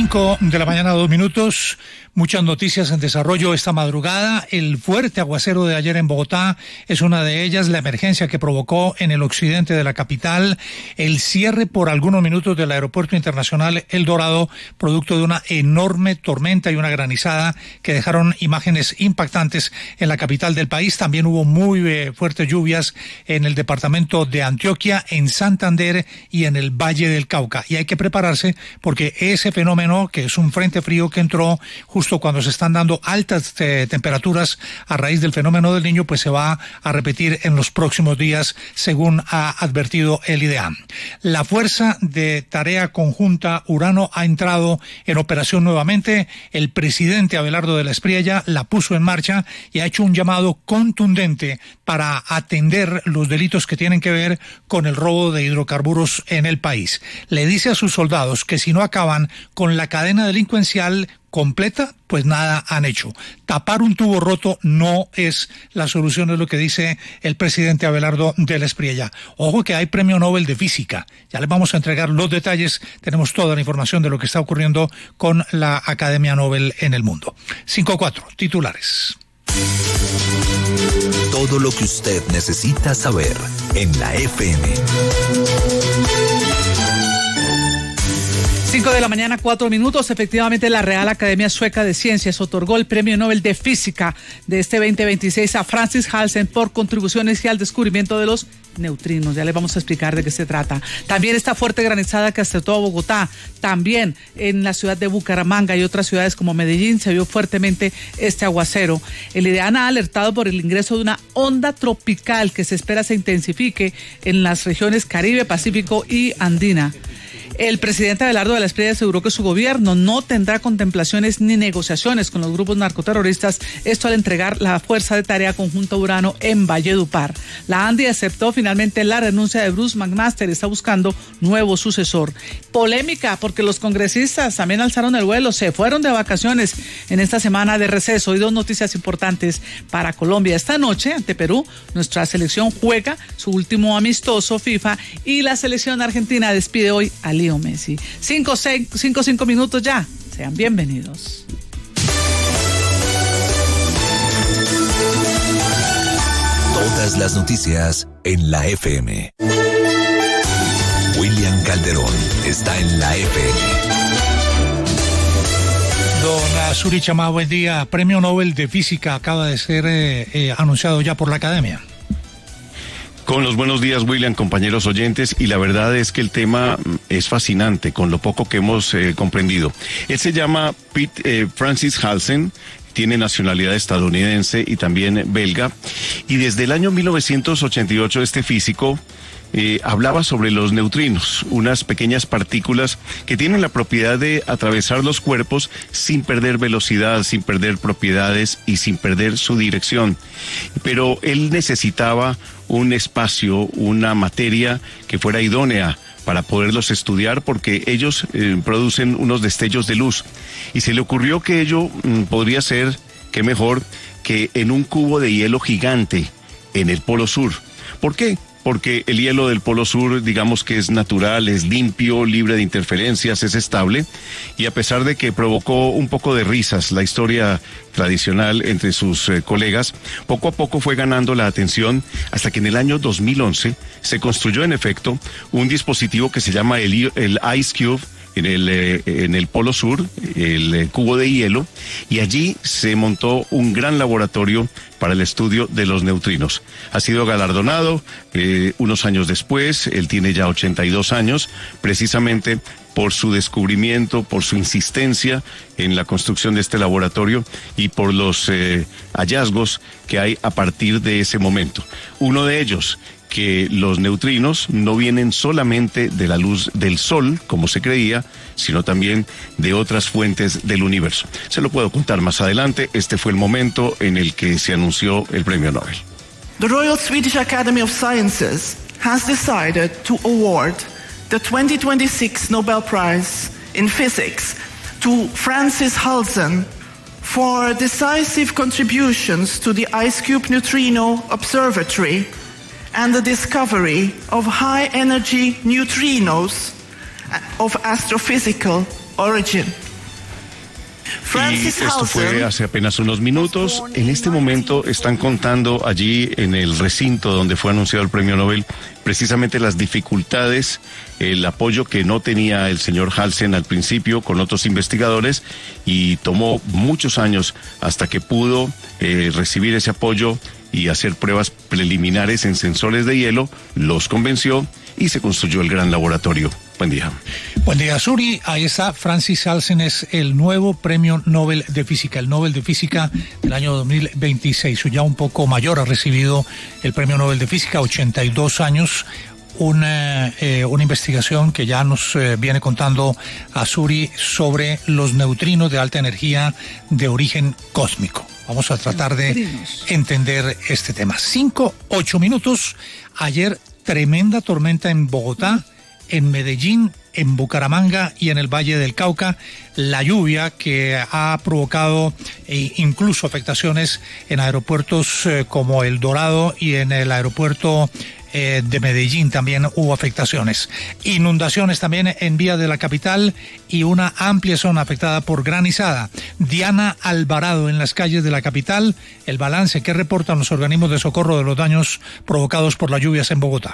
5:02 a.m. Muchas noticias en desarrollo esta madrugada. El fuerte aguacero de ayer en Bogotá es una de ellas. La emergencia que provocó en el occidente de la capital. El cierre por algunos minutos del aeropuerto internacional El Dorado, producto de una enorme tormenta y una granizada que dejaron imágenes impactantes en la capital del país. También hubo muy fuertes lluvias en el departamento de Antioquia, en Santander y en el Valle del Cauca. Y hay que prepararse porque ese fenómeno, que es un frente frío que entró justo cuando se están dando altas temperaturas a raíz del fenómeno del Niño, pues se va a repetir en los próximos días, según ha advertido el IDEAM. La Fuerza de Tarea Conjunta Urano ha entrado en operación nuevamente. El presidente Abelardo de la Espriella la puso en marcha y ha hecho un llamado contundente para atender los delitos que tienen que ver con el robo de hidrocarburos en el país. Le dice a sus soldados que si no acaban con la cadena delincuencial completa, pues nada han hecho. Tapar un tubo roto no es la solución, es lo que dice el presidente Abelardo de la Espriella. Ojo que hay premio Nobel de Física. Ya les vamos a entregar los detalles. Tenemos toda la información de lo que está ocurriendo con la Academia Nobel en el mundo. 5:04, titulares. Todo lo que usted necesita saber en la FM. 5:04 a.m. Efectivamente, la Real Academia Sueca de Ciencias otorgó el Premio Nobel de Física de este 2026 a Francis Halsen por contribuciones al descubrimiento de los neutrinos. Ya les vamos a explicar de qué se trata. También esta fuerte granizada que azotó a Bogotá, también en la ciudad de Bucaramanga y otras ciudades como Medellín se vio fuertemente este aguacero. El IDEAM ha alertado por el ingreso de una onda tropical que se espera se intensifique en las regiones Caribe, Pacífico y Andina. El presidente Abelardo de la Espriella aseguró que su gobierno no tendrá contemplaciones ni negociaciones con los grupos narcoterroristas, esto al entregar la Fuerza de Tarea Conjunta Urano en Valledupar. La ANDI aceptó finalmente la renuncia de Bruce McMaster y está buscando nuevo sucesor. Polémica porque los congresistas también alzaron el vuelo, se fueron de vacaciones en esta semana de receso. Y dos noticias importantes para Colombia. Esta noche ante Perú, nuestra selección juega su último amistoso FIFA y la selección argentina despide hoy a Leo Messi. 5 minutos ya. Sean bienvenidos. Todas las noticias en la FM. William Calderón está en la FM. Don Zuri Chamá, buen día. Premio Nobel de Física acaba de ser anunciado ya por la Academia. Con los buenos días, William, compañeros oyentes, y la verdad es que el tema es fascinante con lo poco que hemos comprendido. Él se llama Francis Halsen, tiene nacionalidad estadounidense y también belga, y desde el año 1988 este físico hablaba sobre los neutrinos, unas pequeñas partículas que tienen la propiedad de atravesar los cuerpos sin perder velocidad, sin perder propiedades y sin perder su dirección. Pero él necesitaba un espacio, una materia que fuera idónea para poderlos estudiar, porque ellos producen unos destellos de luz. Y se le ocurrió que ello podría ser, qué mejor, que en un cubo de hielo gigante en el Polo Sur. ¿Por qué? Porque el hielo del Polo Sur, digamos que es natural, es limpio, libre de interferencias, es estable, y a pesar de que provocó un poco de risas la historia tradicional entre sus colegas, poco a poco fue ganando la atención hasta que en el año 2011 se construyó en efecto un dispositivo que se llama el Ice Cube, en el Polo Sur, el cubo de hielo, y allí se montó un gran laboratorio para el estudio de los neutrinos. Ha sido galardonado unos años después, él tiene ya 82 años, precisamente por su descubrimiento, por su insistencia en la construcción de este laboratorio y por los hallazgos que hay a partir de ese momento. Uno de ellos, que los neutrinos no vienen solamente de la luz del Sol, como se creía, sino también de otras fuentes del universo. Se lo puedo contar más adelante. Este fue el momento en el que se anunció el Premio Nobel. The Royal Swedish Academy of Sciences has decided to award the 2026 Nobel Prize in Physics to Francis Halsen for decisive contributions to the IceCube Neutrino Observatory and the discovery of high-energy neutrinos of astrophysical origin. Y esto fue hace apenas unos minutos. En este momento están contando allí en el recinto donde fue anunciado el premio Nobel precisamente las dificultades, el apoyo que no tenía el señor Halsen al principio con otros investigadores, y tomó muchos años hasta que pudo recibir ese apoyo y hacer pruebas preliminares en sensores de hielo. Los convenció y se construyó el gran laboratorio. Buen día. Buen día, Suri. Ahí está, Francis Halsen es el nuevo premio Nobel de Física, el Nobel de Física del año 2026. Ya un poco mayor, ha recibido el premio Nobel de Física, 82 años. Una investigación que ya nos viene contando Azuri sobre los neutrinos de alta energía de origen cósmico. Vamos a tratar de entender este tema. 8 minutos. Ayer, tremenda tormenta en Bogotá, en Medellín, en Bucaramanga y en el Valle del Cauca. La lluvia que ha provocado incluso afectaciones en aeropuertos como El Dorado, y en el aeropuerto de Medellín también hubo afectaciones. Inundaciones también en vías de la capital y una amplia zona afectada por granizada. Diana Alvarado, en las calles de la capital, el balance que reportan los organismos de socorro de los daños provocados por las lluvias en Bogotá.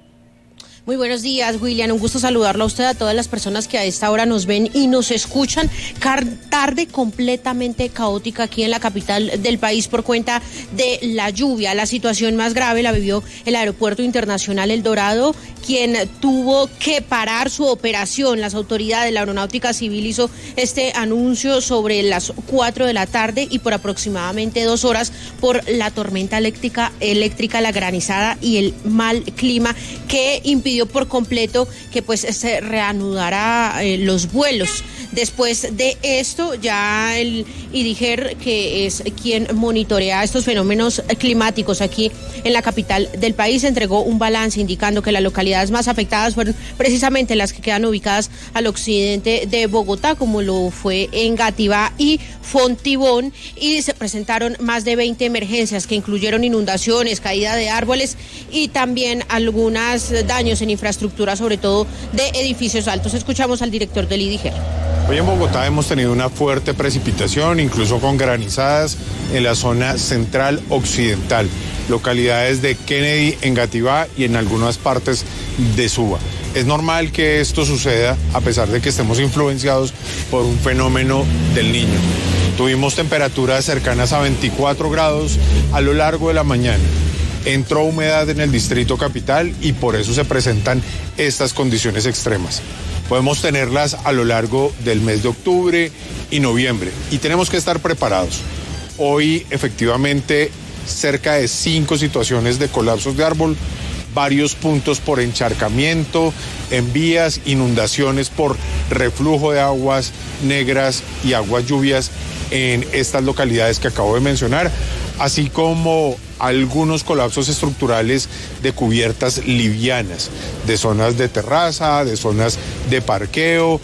Muy buenos días, William. Un gusto saludarlo a usted, a todas las personas que a esta hora nos ven y nos escuchan. Tarde completamente caótica aquí en la capital del país por cuenta de la lluvia. La situación más grave la vivió el Aeropuerto Internacional El Dorado, quien tuvo que parar su operación. Las autoridades de la Aeronáutica Civil hizo este anuncio sobre las 4 de la tarde y por aproximadamente 2 horas por la tormenta eléctrica, la granizada y el mal clima que impidió por completo que pues se reanudara los vuelos. Después de esto, ya el IDIGER, que es quien monitorea estos fenómenos climáticos aquí en la capital del país, entregó un balance indicando que las localidades más afectadas fueron precisamente las que quedan ubicadas al occidente de Bogotá, como lo fue Engativá y Fontibón, y se presentaron más de 20 emergencias que incluyeron inundaciones, caída de árboles y también algunos daños en infraestructura, sobre todo de edificios altos. Escuchamos al director del IDIGER. Hoy en Bogotá hemos tenido una fuerte precipitación, incluso con granizadas en la zona central occidental, localidades de Kennedy, Engativá y en algunas partes de Suba. Es normal que esto suceda a pesar de que estemos influenciados por un fenómeno del Niño. Tuvimos temperaturas cercanas a 24 grados a lo largo de la mañana. Entró humedad en el distrito capital y por eso se presentan estas condiciones extremas. Podemos tenerlas a lo largo del mes de octubre y noviembre y tenemos que estar preparados. Hoy efectivamente cerca de 5 situaciones de colapsos de árbol, varios puntos por encharcamiento en vías, inundaciones por reflujo de aguas negras y aguas lluvias en estas localidades que acabo de mencionar, así como algunos colapsos estructurales de cubiertas livianas, de zonas de terraza, de zonas de parqueo,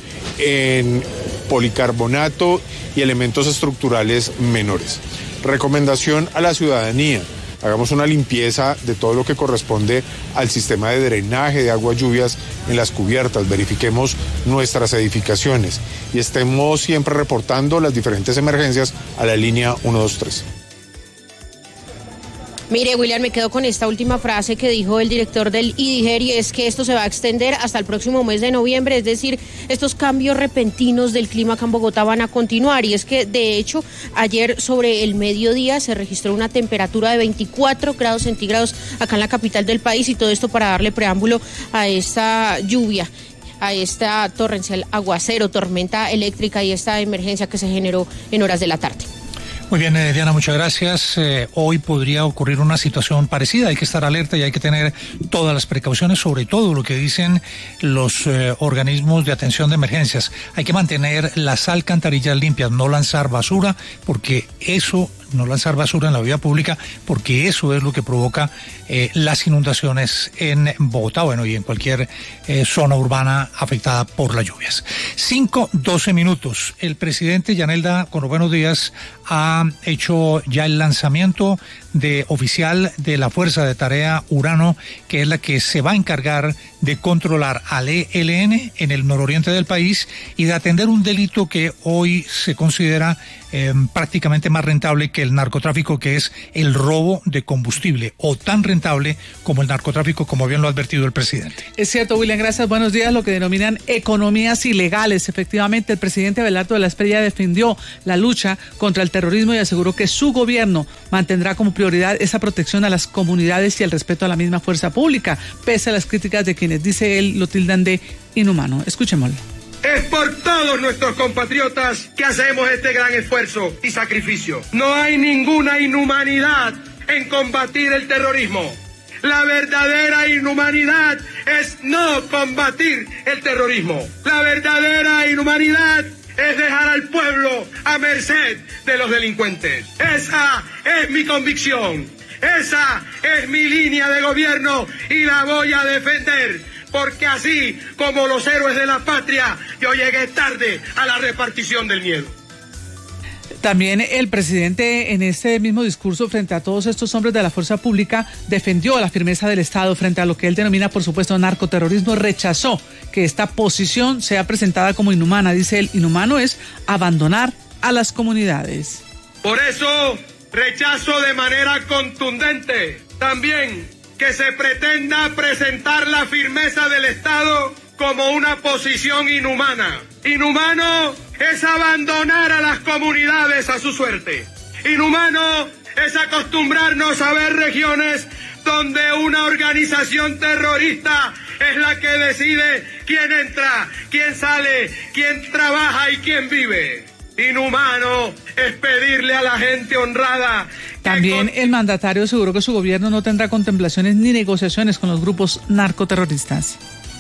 en policarbonato y elementos estructurales menores. Recomendación a la ciudadanía: hagamos una limpieza de todo lo que corresponde al sistema de drenaje de aguas lluvias en las cubiertas, verifiquemos nuestras edificaciones y estemos siempre reportando las diferentes emergencias a la línea 123. Mire, William, me quedo con esta última frase que dijo el director del IDIGER, y es que esto se va a extender hasta el próximo mes de noviembre, es decir, estos cambios repentinos del clima acá en Bogotá van a continuar, y es que de hecho ayer sobre el mediodía se registró una temperatura de 24 grados centígrados acá en la capital del país, y todo esto para darle preámbulo a esta lluvia, a esta torrencial aguacero, tormenta eléctrica y esta emergencia que se generó en horas de la tarde. Muy bien, Diana, muchas gracias. Hoy podría ocurrir una situación parecida. Hay que estar alerta y hay que tener todas las precauciones, sobre todo lo que dicen los organismos de atención de emergencias. Hay que mantener las alcantarillas limpias, no lanzar basura, no lanzar basura en la vía pública, porque eso es lo que provoca las inundaciones en Bogotá, bueno, y en cualquier zona urbana afectada por las lluvias. 5:12 minutos. El presidente Yanelda, con los buenos días, ha hecho ya el lanzamiento oficial de la Fuerza de Tarea Urano, que que es la que se va a encargar de controlar al ELN en el nororiente del país y de atender un delito que hoy se considera prácticamente más rentable que el narcotráfico, que es el robo de combustible, o tan rentable como el narcotráfico, como bien lo ha advertido el presidente. Es cierto, William, gracias. Buenos días. Lo que denominan economías ilegales. Efectivamente, el presidente Abelardo de la Espriella defendió la lucha contra el terrorismo y aseguró que su gobierno mantendrá como prioridad esa protección a las comunidades y el respeto a la misma fuerza pública, pese a las críticas de quienes, dice él, lo tildan de inhumano. Escuchémoslo. Es por todos nuestros compatriotas que hacemos este gran esfuerzo y sacrificio. No hay ninguna inhumanidad en combatir el terrorismo. La verdadera inhumanidad es no combatir el terrorismo. La verdadera inhumanidad es dejar al pueblo a merced de los delincuentes. Esa es mi convicción. Esa es mi línea de gobierno y la voy a defender. Porque así como los héroes de la patria, yo llegué tarde a la repartición del miedo. También el presidente, en este mismo discurso frente a todos estos hombres de la fuerza pública, defendió la firmeza del Estado frente a lo que él denomina, por supuesto, narcoterrorismo. Rechazó que esta posición sea presentada como inhumana. Dice él, inhumano es abandonar a las comunidades. Por eso rechazo de manera contundente también que se pretenda presentar la firmeza del Estado como una posición inhumana. Inhumano es abandonar a las comunidades a su suerte. Inhumano es acostumbrarnos a ver regiones donde una organización terrorista es la que decide quién entra, quién sale, quién trabaja y quién vive. Inhumano es pedirle a la gente honrada. También el mandatario aseguró que su gobierno no tendrá contemplaciones ni negociaciones con los grupos narcoterroristas.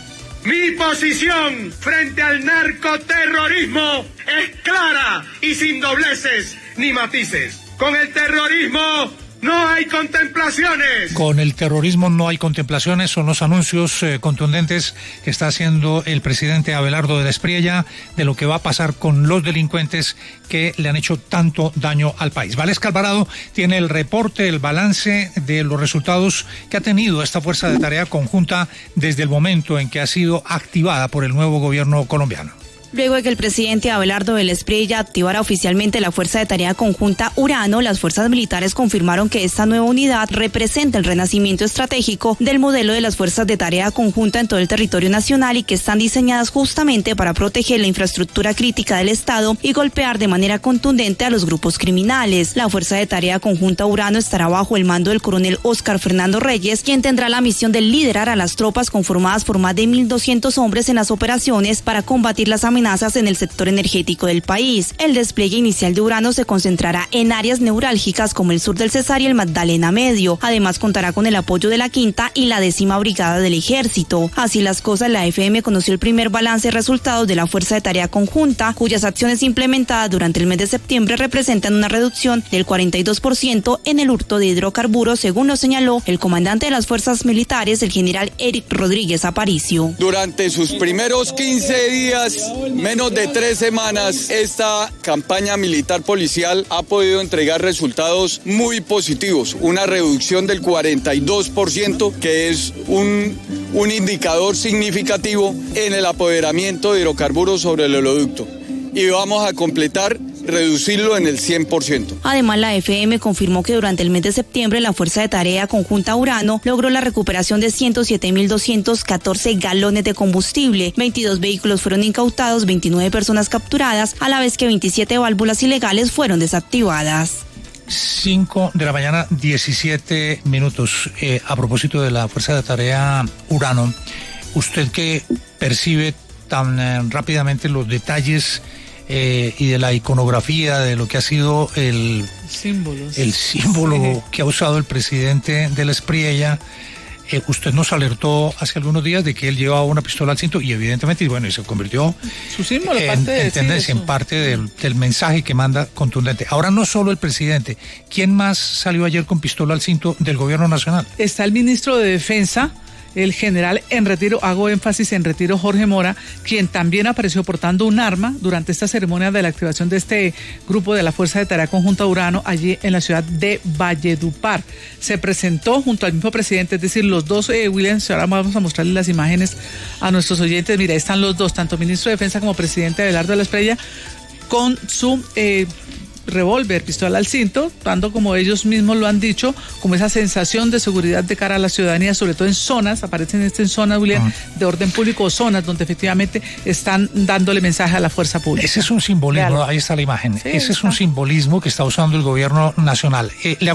Mi posición frente al narcoterrorismo es clara y sin dobleces ni matices. Con el terrorismo no hay contemplaciones. Con el terrorismo no hay contemplaciones, son los anuncios contundentes que está haciendo el presidente Abelardo de la Espriella de lo que va a pasar con los delincuentes que le han hecho tanto daño al país. Valesca Alvarado tiene el reporte, el balance de los resultados que ha tenido esta fuerza de tarea conjunta desde el momento en que ha sido activada por el nuevo gobierno colombiano. Luego de que el presidente Abelardo de la Espriella activara oficialmente la Fuerza de Tarea Conjunta Urano, las fuerzas militares confirmaron que esta nueva unidad representa el renacimiento estratégico del modelo de las Fuerzas de Tarea Conjunta en todo el territorio nacional y que están diseñadas justamente para proteger la infraestructura crítica del Estado y golpear de manera contundente a los grupos criminales. La Fuerza de Tarea Conjunta Urano estará bajo el mando del coronel Óscar Fernando Reyes, quien tendrá la misión de liderar a las tropas conformadas por más de 1.200 hombres en las operaciones para combatir las amenazas en el sector energético del país. El despliegue inicial de Urano se concentrará en áreas neurálgicas como el sur del Cesar y el Magdalena Medio. Además contará con el apoyo de la 5ª y la 10ª Brigada del Ejército. Así las cosas, la FM conoció el primer balance de resultados de la Fuerza de Tarea Conjunta, cuyas acciones implementadas durante el mes de septiembre representan una reducción del 42% en el hurto de hidrocarburos, según lo señaló el comandante de las fuerzas militares, el general Eric Rodríguez Aparicio. Durante sus primeros 15 días, menos de 3 semanas, esta campaña militar policial ha podido entregar resultados muy positivos. Una reducción del 42%, que es un indicador significativo en el apoderamiento de hidrocarburos sobre el oleoducto. Y vamos a completar reducirlo en el 100%. Además, la FM confirmó que durante el mes de septiembre la Fuerza de Tarea Conjunta Urano logró la recuperación de 107.214 galones de combustible, 22 vehículos fueron incautados, 29 personas capturadas, a la vez que 27 válvulas ilegales fueron desactivadas. 5 de la mañana, 17 minutos. A propósito de la Fuerza de Tarea Urano, usted que percibe tan rápidamente los detalles y de la iconografía de lo que ha sido el símbolo que ha usado el presidente de la Espriella, usted nos alertó hace algunos días de que él llevaba una pistola al cinto y evidentemente, y se convirtió su símbolo, en parte del mensaje que manda contundente. Ahora no solo el presidente, ¿quién más salió ayer con pistola al cinto del gobierno nacional? Está el ministro de Defensa, el general en retiro, hago énfasis en retiro, Jorge Mora, quien también apareció portando un arma durante esta ceremonia de la activación de este grupo de la Fuerza de Tarea Conjunta Urano allí en la ciudad de Valledupar. Se presentó junto al mismo presidente, es decir, los dos, Williams, ahora vamos a mostrarles las imágenes a nuestros oyentes. Mira, están los dos, tanto ministro de Defensa como presidente Abelardo de la Espriella, con su revólver, pistola al cinto, dando, como ellos mismos lo han dicho, como esa sensación de seguridad de cara a la ciudadanía, sobre todo en zonas, aparecen en zonas, William, de orden público, o zonas donde efectivamente están dándole mensaje a la fuerza pública. Ese es un simbolismo, ahí está la imagen, sí, ese es un simbolismo que está usando el gobierno nacional.